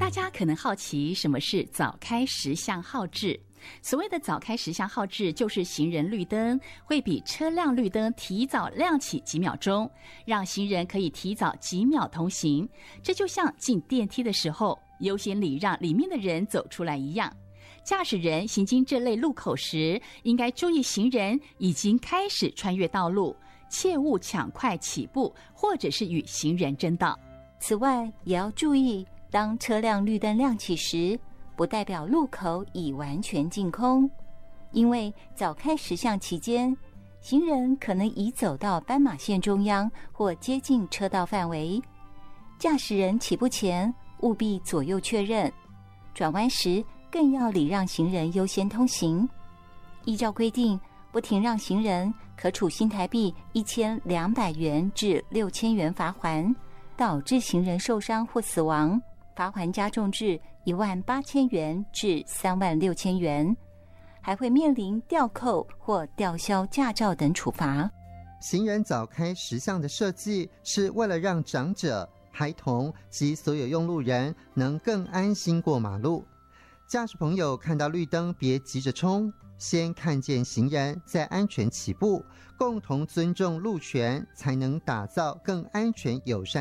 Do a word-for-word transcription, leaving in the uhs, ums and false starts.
大家可能好奇什么是早开十项号志。所谓的早开十项号志，就是行人绿灯会比车辆绿灯提早亮起几秒钟，让行人可以提早几秒通行。这就像进电梯的时候优先礼让里面的人走出来一样。驾驶人行经这类路口时，应该注意行人已经开始穿越道路，切勿抢快起步，或者是与行人争道。 此外，也要注意，当车辆绿灯亮起时，不代表路口已完全净空，因为早开十项期间，行人可能已走到斑马线中央或接近车道范围。驾驶人起步前务必左右确认，转弯时更要礼让行人优先通行。依照规定，不停让行人可处新台币一千两百元至六千元罚锾，导致行人受伤或死亡，罚锾加重至一万八千元至三万六千元，还会面临吊扣或吊销驾照等处罚。 行人早开十项的设计是为了让长者、孩童及所有用路人能更安心过马路。驾驶朋友看到绿灯别急着冲，先看见行人再安全起步，共同尊重路权，才能打造更安全友善